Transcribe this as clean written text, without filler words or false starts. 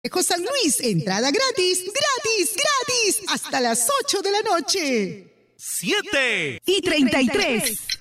San Luis, entrada gratis, gratis, gratis, hasta las 8 de la noche. 7 y 33.